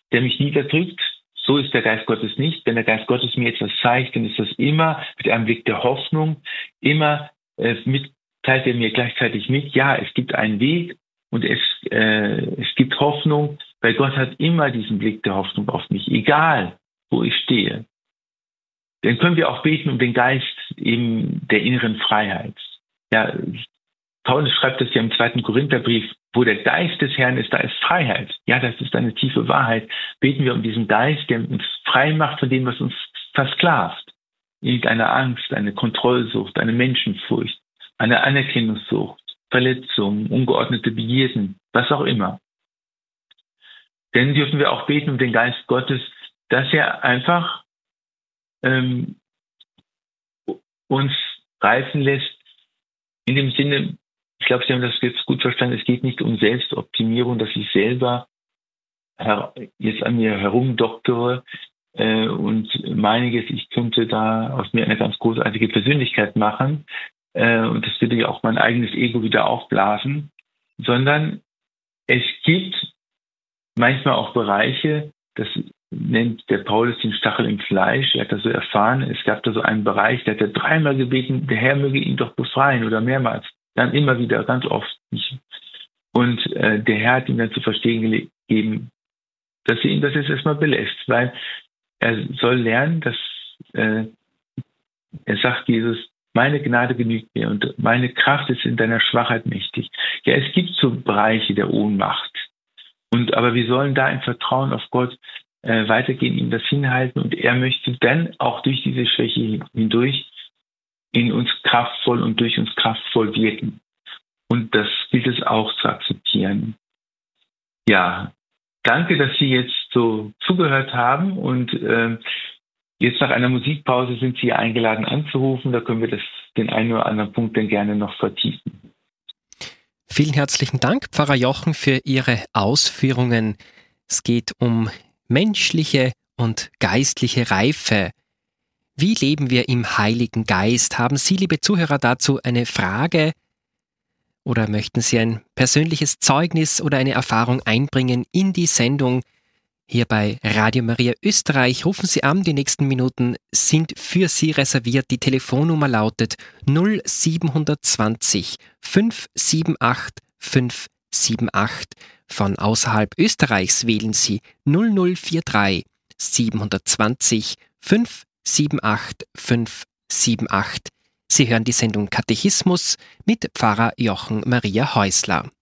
der mich niederdrückt. So ist der Geist Gottes nicht. Wenn der Geist Gottes mir etwas zeigt, dann ist das immer mit einem Blick der Hoffnung, immer teilt er mir gleichzeitig mit, ja, es gibt einen Weg und es gibt Hoffnung, weil Gott hat immer diesen Blick der Hoffnung auf mich, egal wo ich stehe. Dann können wir auch beten um den Geist eben der inneren Freiheit. Ja, Paulus schreibt das ja im 2. Korintherbrief, wo der Geist des Herrn ist, da ist Freiheit. Ja, das ist eine tiefe Wahrheit. Beten wir um diesen Geist, der uns frei macht von dem, was uns versklavt. Irgendeine Angst, eine Kontrollsucht, eine Menschenfurcht, eine Anerkennungssucht, Verletzungen, ungeordnete Begierden, was auch immer. Dann dürfen wir auch beten um den Geist Gottes, dass er einfach uns reifen lässt, in dem Sinne, ich glaube, Sie haben das jetzt gut verstanden, es geht nicht um Selbstoptimierung, dass ich selber jetzt an mir herumdoktere und meine jetzt, ich könnte da aus mir eine ganz großartige Persönlichkeit machen und das würde ja auch mein eigenes Ego wieder aufblasen, sondern es gibt manchmal auch Bereiche, das nennt der Paulus den Stachel im Fleisch, er hat das so erfahren, es gab da so einen Bereich, der hat er dreimal gebeten, der Herr möge ihn doch befreien oder mehrmals, dann immer wieder, ganz oft nicht. Und der Herr hat ihm dann zu verstehen gegeben, dass er ihn das jetzt erstmal belässt, weil er soll lernen, dass er sagt, Jesus, meine Gnade genügt mir und meine Kraft ist in deiner Schwachheit mächtig. Ja, es gibt so Bereiche der Ohnmacht. Aber wir sollen da im Vertrauen auf Gott weitergehen, ihm das hinhalten und er möchte dann auch durch diese Schwäche hindurch in uns kraftvoll und durch uns kraftvoll wirken. Und das gilt es auch zu akzeptieren. Ja, danke, dass Sie jetzt so zugehört haben und jetzt nach einer Musikpause sind Sie eingeladen anzurufen. Da können wir den einen oder anderen Punkt dann gerne noch vertiefen. Vielen herzlichen Dank, Pfarrer Jochen, für Ihre Ausführungen. Es geht um menschliche und geistliche Reife. Wie leben wir im Heiligen Geist? Haben Sie, liebe Zuhörer, dazu eine Frage? Oder möchten Sie ein persönliches Zeugnis oder eine Erfahrung einbringen in die Sendung? Hier bei Radio Maria Österreich rufen Sie an, die nächsten Minuten sind für Sie reserviert. Die Telefonnummer lautet 0720 578 578. Von außerhalb Österreichs wählen Sie 0043 720 578 578. Sie hören die Sendung Katechismus mit Pfarrer Jochen Maria Häusler.